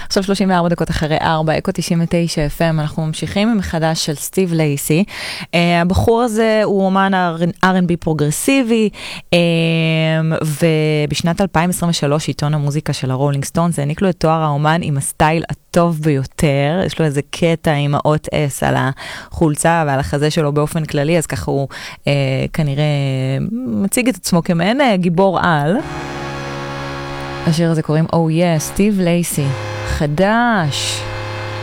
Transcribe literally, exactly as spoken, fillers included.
עכשיו שלושים וארבע דקות אחרי ארבע, אקו תשעים ותשע אף אם, אנחנו ממשיכים עם מחדש של סטיב לייסי. Uh, הבחור הזה הוא אומן אר אנד בי פרוגרסיבי, uh, ובשנת אלפיים עשרים ושלוש עיתון המוזיקה של הרולינג סטונס העניק לו את תואר האומן עם הסטייל הטוב ביותר. יש לו איזה קטע עם האות אס על החולצה ועל החזה שלו באופן כללי, אז ככה הוא uh, כנראה מציג את עצמו כמעין uh, גיבור על. השיר הזה קוראים Oh Yeah, סטיב לייסי, חדש.